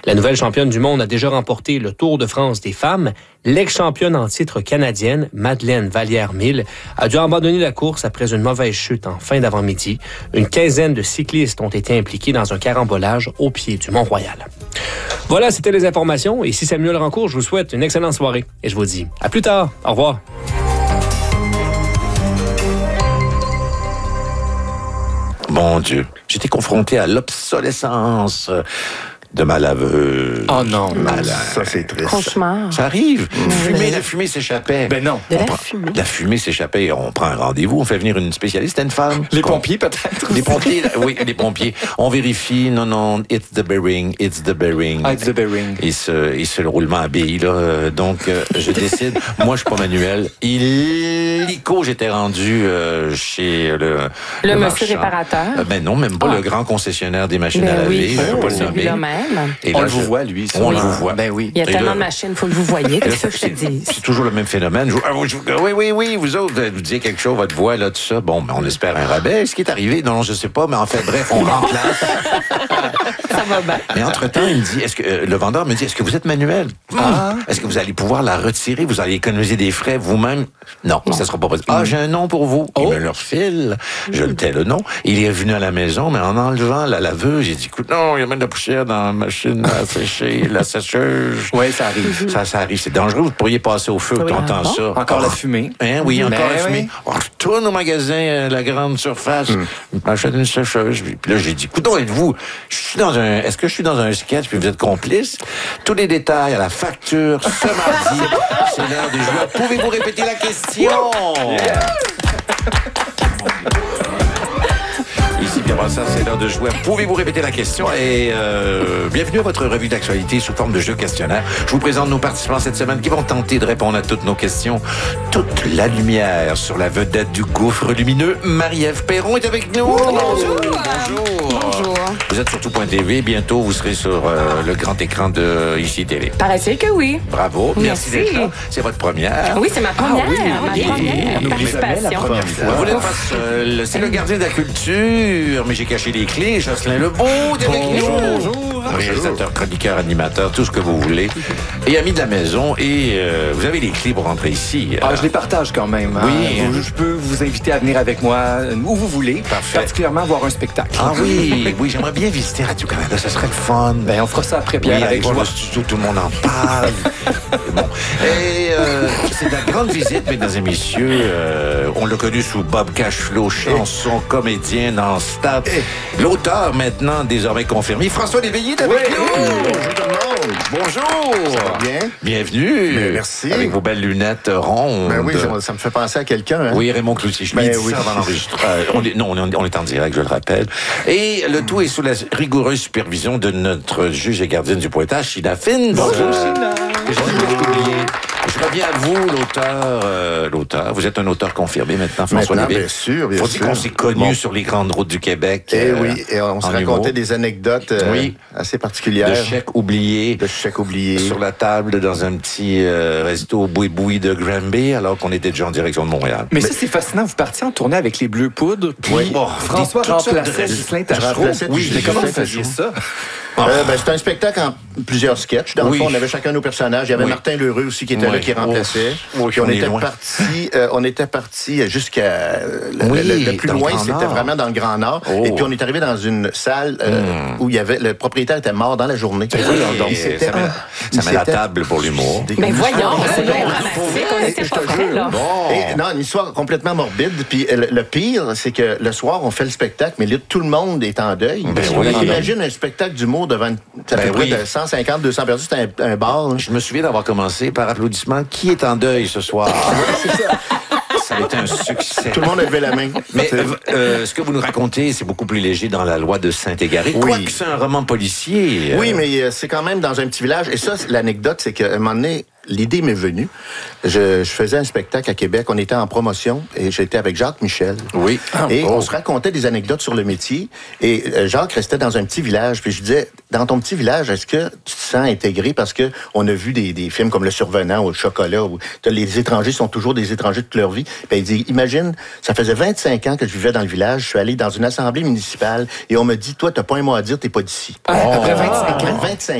La nouvelle championne du monde a déjà remporté le Tour de France des femmes. L'ex-championne en titre canadienne, Madeleine Vallière-Mille, a dû abandonner la course après une mauvaise chute en fin d'avant-midi. Une quinzaine de cyclistes ont été impliqués dans un carambolage au pied du Mont-Royal. Voilà, c'était les informations. Ici Samuel Rancourt, je vous souhaite une excellente soirée et je vous dis à plus tard. Au revoir. Mon Dieu, j'étais confronté à l'obsolescence de ma laveuse. Oh non, Ça, c'est triste. Cauchemar. Ça arrive. La fumée s'échappait. Ben non. La fumée s'échappait. On prend un rendez-vous, on fait venir une spécialiste, une femme. Les pompiers, peut-être? Les pompiers, oui, les pompiers. On vérifie, non, it's the bearing. It's the bearing. Et ce roulement à billes, là. Donc, je décide, moi, je suis pas manuel. Illico, j'étais rendu chez le monsieur marchand. réparateur? Ben non, même pas le grand concessionnaire des machines à Ben laver. oui, Je peux pas le nommer. celui-là même. Et On là, le vous voit, lui. On le vous voit. Ben oui. Il y a Et tellement là- de machines, il faut que vous voyez. Et là, Qu'est-ce que je te dis? c'est toujours le même phénomène. Oui, vous autres, vous disiez quelque chose, votre voix, là, tout ça. Bon, ben, on espère un rabais. Ce qui est arrivé, non, je sais pas, mais en fait, bref, on remplace. Ça va bien. Mais entre-temps, il me dit, le vendeur me dit, est-ce que vous êtes manuel? Est-ce que vous allez pouvoir la retirer? Vous allez économiser des frais vous-même? Non, ça sera pas possible. Ah, j'ai un nom pour vous. Il me le refile. Je le tais le nom. Il est venu à la maison, mais en enlevant la laveuse, j'ai dit, écoute, non, il y a même de la poussière dans la machine à sécher, la sécheuse. Oui, ça arrive. Ça arrive. C'est dangereux. Vous pourriez passer au feu quand on entend ça. Encore la fumée. Hein, oui, encore la Ben fumée. oui. On retourne au magasin, la grande surface. M'achète une sécheuse. Puis là, j'ai dit, écoute, êtes-vous, est-ce que je suis dans un sketch puis vous êtes complice? Tous les détails à la facture ce mardi. C'est l'heure des joueurs. Pouvez-vous répéter la question? Ici, bien ça, c'est l'heure de jouer. Pouvez-vous répéter la question? Et bienvenue à votre revue d'actualité sous forme de jeu questionnaire. Je vous présente nos participants cette semaine qui vont tenter de répondre à toutes nos questions. Toute la lumière sur la vedette du gouffre lumineux. Marie-Ève Perron est avec nous. Bonjour. Bonjour. Vous êtes sur tout.tv. Bientôt, vous serez sur le grand écran de ICI TV. Paraît-il que oui. Bravo. Merci Merci. d'être là. C'est votre première. Oui, c'est ma première. oui. Ma première N'oubliez jamais la participation. première fois. Vous n'êtes pas seul. C'est le gardien de la culture, mais j'ai caché les clés. Jocelyn Lebeau est avec nous. Bonjour. Réalisateur, chroniqueur, animateur, tout ce que vous voulez. Et ami de la maison. Et vous avez les clés pour rentrer ici. Ah, je les partage quand même. Oui. Je peux vous inviter à venir avec moi où vous voulez. Parfait. Particulièrement voir un spectacle. Ah oui, j'aimerais bien visiter Radio-Canada. Ça serait le fun. Ben, on fera ça après, Oui, Pierre, avec avec joie. le studio, tout le monde en parle. Bon. Et c'est la grande visite, mesdames et messieurs. On l'a connu sous Bob Cashflow, chanson, comédien dans Stade. L'auteur, maintenant, désormais confirmé, François Léveillé est avec nous. Bonjour tout le monde. Bonjour. Ça va bien? Bienvenue. Ben, merci. Avec vos belles lunettes rondes. Ben oui, ça me fait penser à quelqu'un. Hein? Oui, Raymond Cloutier. Je lui ai Ben dit oui. ça avant l'enregistrement. On est en direct, je le rappelle. Et le tout est sous la rigoureuse supervision de notre juge et gardienne du pointage, Sheila Finn. Bonjour, Sheila. Que j'avais oublié. Je reviens à vous, l'auteur. Vous êtes un auteur confirmé maintenant, François Maintenant, Lévesque. bien sûr, bien Faut sûr. dire qu'on s'est connus Bon. sur les grandes routes du Québec. Eh oui, et on se en racontait humour. des anecdotes Oui. assez particulières. De chèques oubliés. De chèques oubliés. Sur la table dans un petit resto boui-boui de Granby, alors qu'on était déjà en direction de Montréal. Mais ça, c'est fascinant. Vous partiez en tournée avec les Bleus Poudres, puis Oui. François Des toutes sortes remplaçait de- Ghislain Je Tachereau. remplaçais Oui, Ghislain mais comment vous Tachereau. faisiez ça? C'était un spectacle en plusieurs sketchs. Dans Oui. le fond, on avait chacun nos personnages. Il y avait Oui. Martin Lheureux aussi qui était Oui. là, qui remplaçait. Oh. Puis on On est était loin. parti jusqu'à le plus dans le loin, Grand c'était Nord. vraiment dans le Grand Nord. Oh. Et puis on est arrivé dans une salle où il y avait le propriétaire était mort dans la journée. Donc, c'était- ça met la table pour l'humour. Mais voyons, c'est bien dramatique. On était pas prêts, là. Et, non, une histoire complètement morbide. Puis le pire, c'est que le soir, on fait le spectacle, mais là, tout le monde est en deuil. Ben oui. Imagine un spectacle d'humour devant à peu près de 150, 200 personnes. C'était un bar. Là. Je me souviens d'avoir commencé par applaudissement. Qui est en deuil ce soir? Ça a été un succès. Tout le monde a levé la main. Mais ce que vous nous racontez, c'est beaucoup plus léger dans la loi de Saint-Égaré. Oui. Quoique c'est un roman policier. Oui, mais c'est quand même dans un petit village. Et ça, l'anecdote, c'est qu'à un moment donné, l'idée m'est venue. Je faisais un spectacle à Québec. On était en promotion et j'étais avec Jacques Michel. Oui. Et on se racontait des anecdotes sur le métier. Et Jacques restait dans un petit village. Puis je disais, dans ton petit village, est-ce que tu te sens intégré? Parce que on a vu des films comme Le Survenant ou Le Chocolat, où les étrangers sont toujours des étrangers toute leur vie. Puis il dit, imagine, ça faisait 25 ans que je vivais dans le village. Je suis allé dans une assemblée municipale et on me dit, toi, t'as pas un mot à dire, t'es pas d'ici. Après 25 ans. Après 25